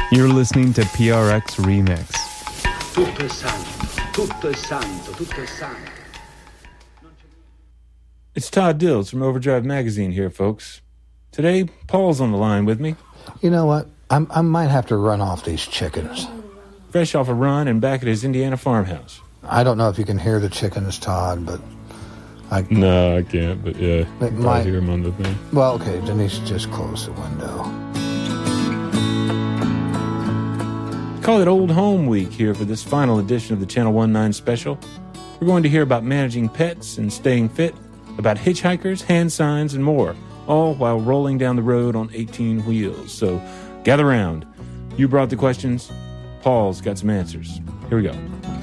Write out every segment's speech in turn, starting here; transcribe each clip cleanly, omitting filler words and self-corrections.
You're listening to PRX Remix. Tutto è santo, tutto è santo, tutto è santo. It's Todd Dills from Overdrive Magazine here, folks. Today, Paul's on the line with me. You know what? I might have to run off these chickens. Fresh off a run and back at his Indiana farmhouse. I don't know if you can hear the chickens, Todd, but No, I can't, but yeah. I hear him on the thing. Well, okay, Denise, just close the window. Call it Old Home Week here for this final edition of the Channel 19 special. We're going to hear about managing pets and staying fit, about hitchhikers, hand signs, and more, all while rolling down the road on 18 wheels. So gather round. You brought the questions. Paul's got some answers. Here we go.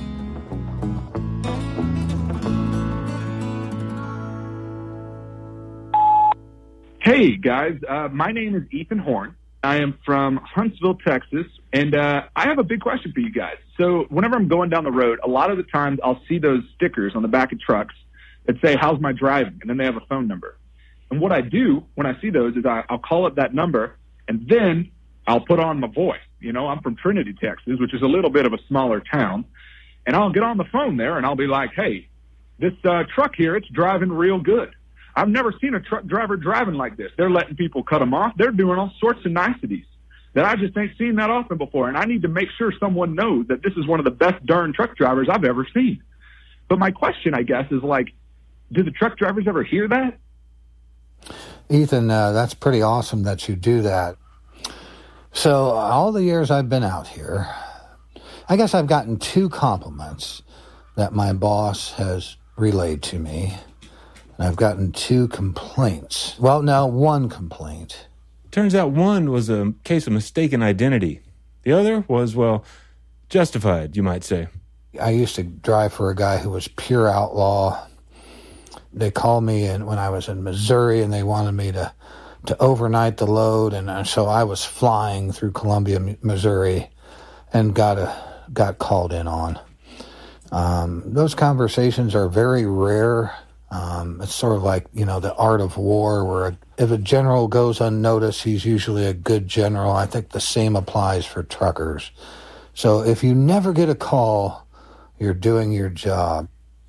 Hey, guys. My name is Ethan Horn. I am from Huntsville, Texas, and I have a big question for you guys. So whenever I'm going down the road, a lot of the times I'll see those stickers on the back of trucks that say, "How's my driving?" And then they have a phone number. And what I do when I see those is I'll call up that number, and then I'll put on my voice. You know, I'm from Trinity, Texas, which is a little bit of a smaller town. And I'll get on the phone there, and I'll be like, "Hey, this truck here, it's driving real good. I've never seen a truck driver driving like this. They're letting people cut them off. They're doing all sorts of niceties that I just ain't seen that often before. And I need to make sure someone knows that this is one of the best darn truck drivers I've ever seen." But my question, I guess, is like, do the truck drivers ever hear that? Ethan, that's pretty awesome that you do that. So all the years I've been out here, I guess I've gotten 2 compliments that my boss has relayed to me. And I've gotten 2 complaints. Well, no, 1 complaint. Turns out one was a case of mistaken identity. The other was, well, justified, you might say. I used to drive for a guy who was pure outlaw. They called me when I was in Missouri, and they wanted me to overnight the load, and so I was flying through Columbia, Missouri, and got called in on. Those conversations are very rare. It's sort of like, you know, the art of war, where if a general goes unnoticed, he's usually a good general. I think the same applies for truckers. So if you never get a call, you're doing your job.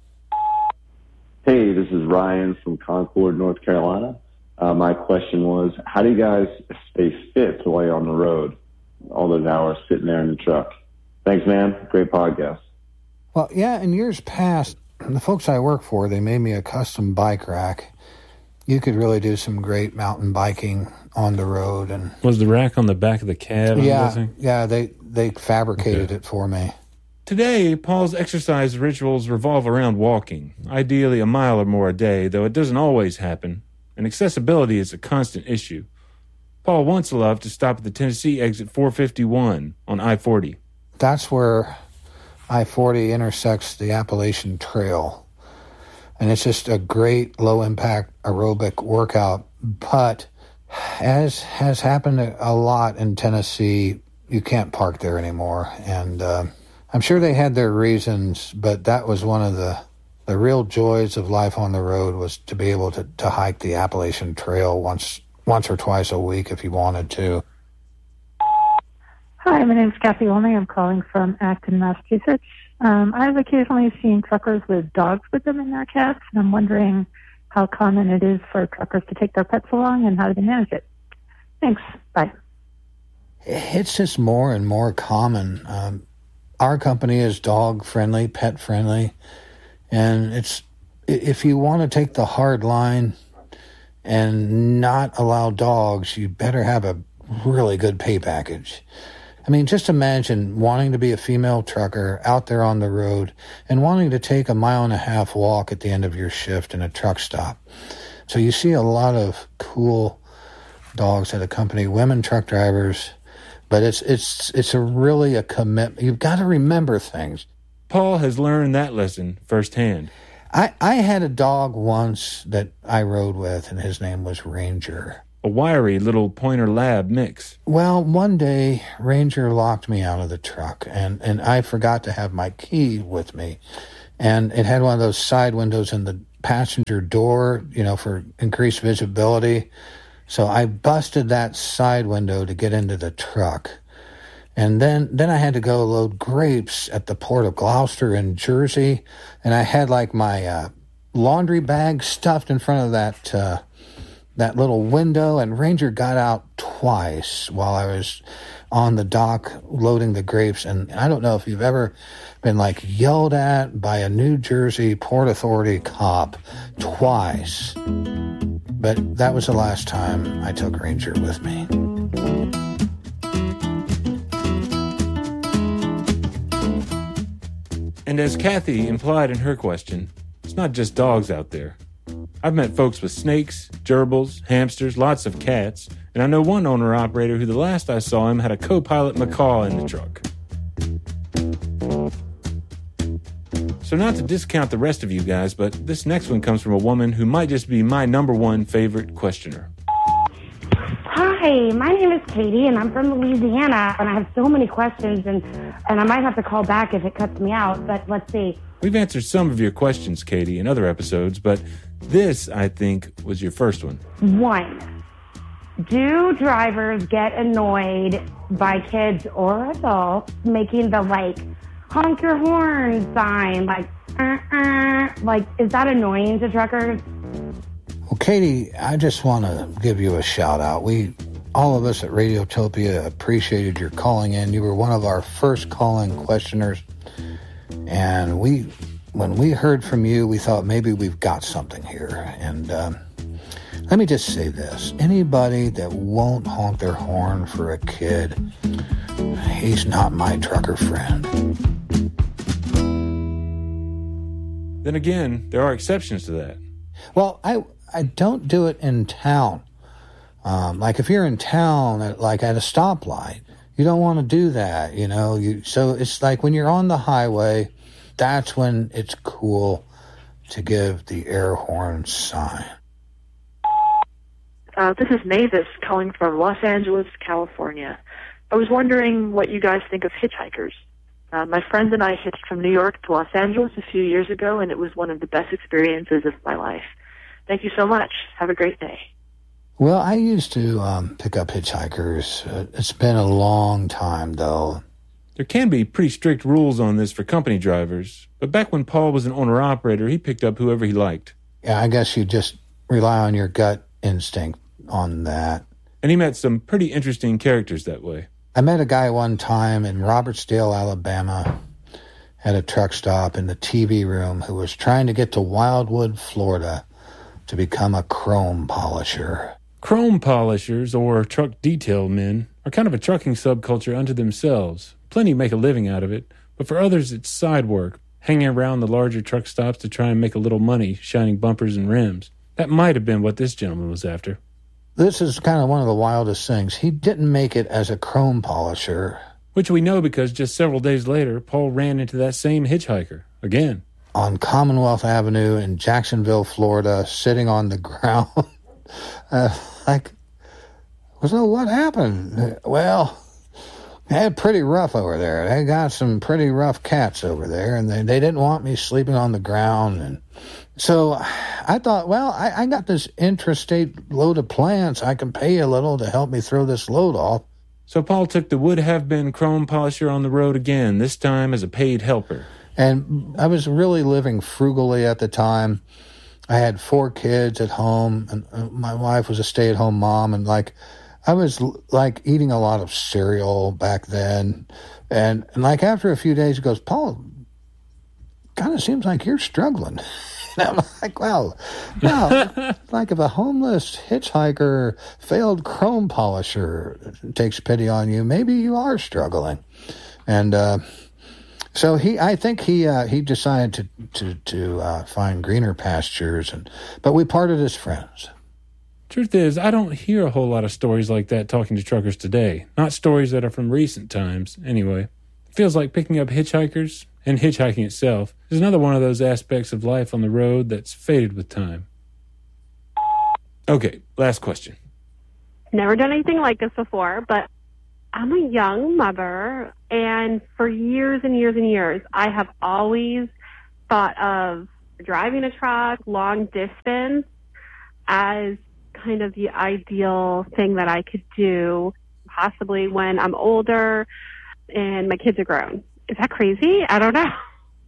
Hey, this is Ryan from Concord, North Carolina. My question was, how do you guys stay fit while you're on the road? All those hours sitting there in the truck. Thanks, man. Great podcast. Well, yeah, in years past, the folks I work for, they made me a custom bike rack. You could really do some great mountain biking on the road. And was the rack on the back of the cab? Yeah, they fabricated it for me. Today, Paul's exercise rituals revolve around walking, ideally a mile or more a day, though it doesn't always happen, and accessibility is a constant issue. Paul once loved to stop at the Tennessee exit 451 on I-40. That's where I-40 intersects the Appalachian Trail. And it's just a great low-impact aerobic workout. But as has happened a lot in Tennessee, you can't park there anymore. And I'm sure they had their reasons, but that was one of the real joys of life on the road, was to be able to hike the Appalachian Trail once or twice a week if you wanted to. Hi, my name is Kathy Olney. I'm calling from Acton, Massachusetts. I've occasionally seen truckers with dogs with them in their cabs, and I'm wondering how common it is for truckers to take their pets along and how do they manage it. Thanks. Bye. It's just more and more common. Our company is dog-friendly, pet-friendly, and if you want to take the hard line and not allow dogs, you better have a really good pay package. I mean, just imagine wanting to be a female trucker out there on the road and wanting to take a 1.5 mile walk at the end of your shift in a truck stop. So you see a lot of cool dogs that accompany women truck drivers, but it's really a commitment. You've got to remember things. Paul has learned that lesson firsthand. I had a dog once that I rode with, and his name was Ranger. A wiry little pointer lab mix. Well, one day, Ranger locked me out of the truck, and I forgot to have my key with me. And it had one of those side windows in the passenger door, you know, for increased visibility. So I busted that side window to get into the truck. And then I had to go load grapes at the Port of Gloucester in Jersey. And I had like my laundry bag stuffed in front of that little window. And Ranger got out twice while I was on the dock loading the grapes. And I don't know if you've ever been like yelled at by a New Jersey Port Authority cop twice. But that was the last time I took Ranger with me. And as Kathy implied in her question, it's not just dogs out there. I've met folks with snakes, gerbils, hamsters, lots of cats, and I know one owner-operator who the last I saw him had a co-pilot macaw in the truck. So not to discount the rest of you guys, but this next one comes from a woman who might just be my number one favorite questioner. Hi, my name is Katie, and I'm from Louisiana, and I have so many questions, and I might have to call back if it cuts me out, but let's see. We've answered some of your questions, Katie, in other episodes, but this, I think, was your first one. 1, do drivers get annoyed by kids or adults making the, like, honk your horn sign, like, like, is that annoying to truckers? Well, Katie, I just want to give you a shout out. All of us at Radiotopia appreciated your calling in. You were one of our first call-in questioners. And when we heard from you, we thought maybe we've got something here. And let me just say this. Anybody that won't honk their horn for a kid, he's not my trucker friend. Then again, there are exceptions to that. Well, I don't do it in town. Like if you're in town, at a stoplight, you don't want to do that, you know. So it's like when you're on the highway, that's when it's cool to give the air horn sign. This is Mavis calling from Los Angeles, California. I was wondering what you guys think of hitchhikers. My friends and I hitched from New York to Los Angeles a few years ago, and it was one of the best experiences of my life. Thank you so much. Have a great day. Well, I used to pick up hitchhikers. It's been a long time, though. There can be pretty strict rules on this for company drivers, but back when Paul was an owner-operator, he picked up whoever he liked. Yeah, I guess you just rely on your gut instinct on that. And he met some pretty interesting characters that way. I met a guy one time in Robertsdale, Alabama, at a truck stop in the TV room who was trying to get to Wildwood, Florida, to become a chrome polisher. Chrome polishers, or truck detail men, are kind of a trucking subculture unto themselves. Plenty make a living out of it, but for others it's side work, hanging around the larger truck stops to try and make a little money, shining bumpers and rims. That might have been what this gentleman was after. This is kind of one of the wildest things. He didn't make it as a chrome polisher. Which we know because just several days later, Paul ran into that same hitchhiker, again. On Commonwealth Avenue in Jacksonville, Florida, sitting on the ground. So what happened? Well, they had pretty rough over there. They got some pretty rough cats over there, and they didn't want me sleeping on the ground. And so I thought, well, I got this intrastate load of plants. I can pay you a little to help me throw this load off. So Paul took the would-have-been chrome polisher on the road again, this time as a paid helper. And I was really living frugally at the time. I had 4 kids at home, and my wife was a stay-at-home mom, and I was eating a lot of cereal back then. And after a few days, he goes, Paul, kind of seems like you're struggling. And I'm like, well, like if a homeless hitchhiker, failed chrome polisher takes pity on you, maybe you are struggling. And so I think he decided to find greener pastures, but we parted as friends. Truth is, I don't hear a whole lot of stories like that talking to truckers today. Not stories that are from recent times, anyway. It feels like picking up hitchhikers, and hitchhiking itself, is another one of those aspects of life on the road that's faded with time. Okay, last question. Never done anything like this before, but I'm a young mother, and for years and years and years, I have always thought of driving a truck long distance as kind of the ideal thing that I could do, possibly when I'm older. and my kids are grown. Is that crazy? I don't know.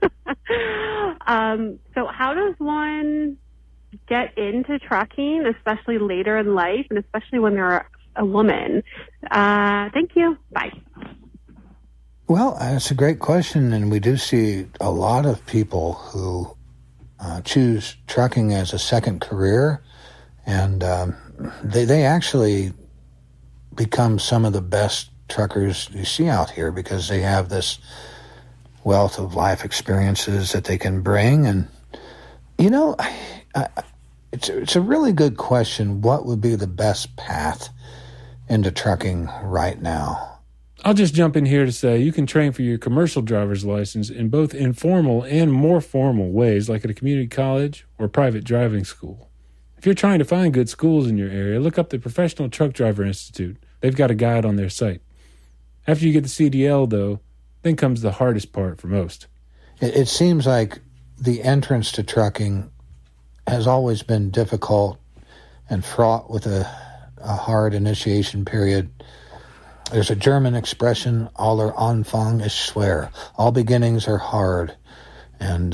So how does one get into trucking, especially later in life, and especially when they're a woman? Thank you. Bye. Well, that's a great question, and we do see a lot of people who choose trucking as a second career, and they actually become some of the best truckers you see out here because they have this wealth of life experiences that they can bring. And, you know, it's a really good question. What would be the best path into trucking right now? I'll just jump in here to say you can train for your commercial driver's license in both informal and more formal ways, like at a community college or private driving school. If you're trying to find good schools in your area, look up the Professional Truck Driver Institute. They've got a guide on their site. After you get the CDL, though, then comes the hardest part for most. It seems like the entrance to trucking has always been difficult and fraught with a hard initiation period. There's a German expression, aller Anfang ist schwer. All beginnings are hard. And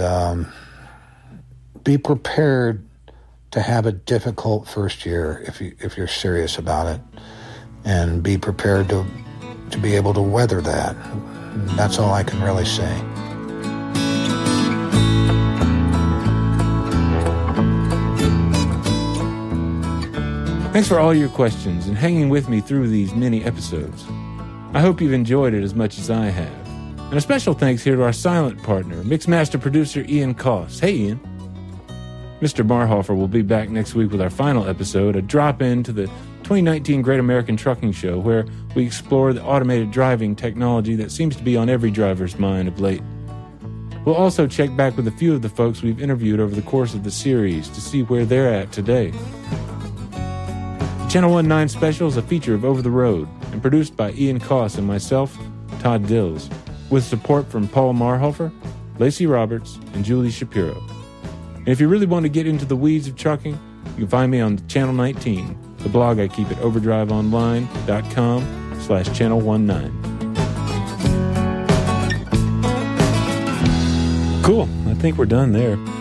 be prepared to have a difficult first year if you're serious about it. And be prepared to be able to weather that. That's all I can really say. Thanks for all your questions and hanging with me through these mini episodes. I hope you've enjoyed it as much as I have. And a special thanks here to our silent partner, Mixmaster producer Ian Koss. Hey, Ian. Mr. Marhofer will be back next week with our final episode, a drop-in to the 2019 Great American Trucking Show, where we explore the automated driving technology that seems to be on every driver's mind of late. We'll also check back with a few of the folks we've interviewed over the course of the series to see where they're at today. The Channel 19 special is a feature of Over the Road and produced by Ian Koss and myself, Todd Dills, with support from Paul Marhofer, Lacey Roberts, and Julie Shapiro. And if you really want to get into the weeds of trucking, you can find me on Channel 19, the blog I keep at overdriveonline.com/channel19. Cool. I think we're done there.